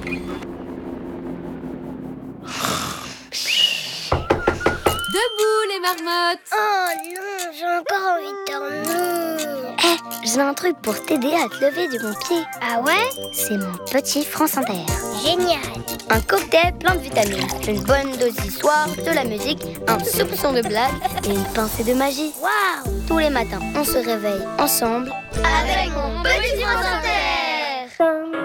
Debout les marmottes! Oh non, j'ai encore envie de dormir. J'ai un truc pour t'aider à te lever du bon pied. Ah ouais? C'est mon petit France Inter. Génial! Un cocktail plein de vitamines, une bonne dose d'histoire, de la musique, un soupçon de blague et une pincée de magie. Waouh! Tous les matins, on se réveille ensemble avec mon petit France Inter.